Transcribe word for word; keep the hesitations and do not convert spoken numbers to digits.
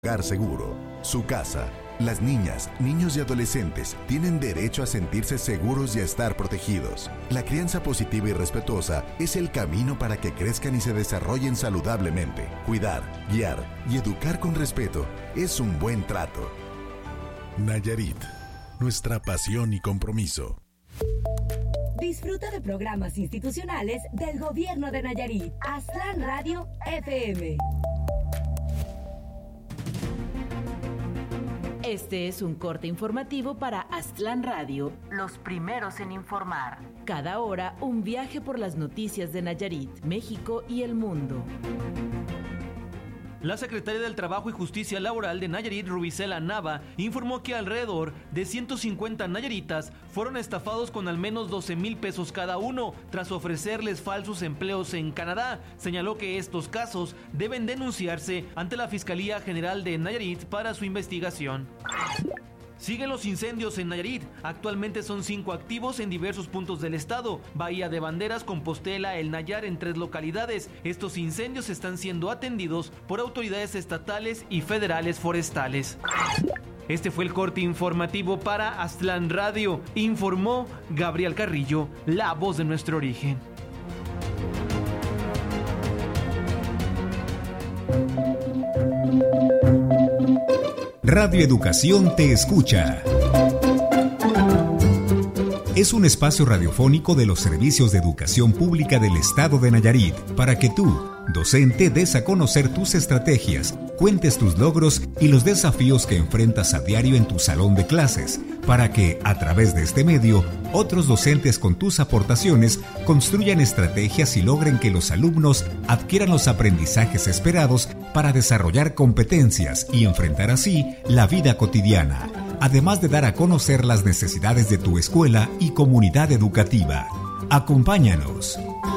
Hogar seguro. Su casa. Las niñas, niños y adolescentes tienen derecho a sentirse seguros y a estar protegidos. La crianza positiva y respetuosa es el camino para que crezcan y se desarrollen saludablemente. Cuidar, guiar y educar con respeto es un buen trato. Nayarit, nuestra pasión y compromiso. Disfruta de programas institucionales del Gobierno de Nayarit. Aztlán Radio F M. Este es un corte informativo para Aztlán Radio, los primeros en informar. Cada hora, un viaje por las noticias de Nayarit, México y el mundo. La secretaria del Trabajo y Justicia Laboral de Nayarit, Rubicela Nava, informó que alrededor de ciento cincuenta nayaritas fueron estafados con al menos doce mil pesos cada uno tras ofrecerles falsos empleos en Canadá. Señaló que estos casos deben denunciarse ante la Fiscalía General de Nayarit para su investigación. Siguen los incendios en Nayarit. Actualmente son cinco activos en diversos puntos del estado. Bahía de Banderas, Compostela, El Nayar en tres localidades. Estos incendios están siendo atendidos por autoridades estatales y federales forestales. Este fue el corte informativo para Aztlán Radio. Informó Gabriel Carrillo, la voz de nuestro origen. Radio Educación te escucha. Es un espacio radiofónico de los servicios de educación pública del estado de Nayarit para que tú, docente, des a conocer tus estrategias, cuentes tus logros y los desafíos que enfrentas a diario en tu salón de clases, para que, a través de este medio, otros docentes con tus aportaciones construyan estrategias y logren que los alumnos adquieran los aprendizajes esperados para desarrollar competencias y enfrentar así la vida cotidiana, además de dar a conocer las necesidades de tu escuela y comunidad educativa. Acompáñanos.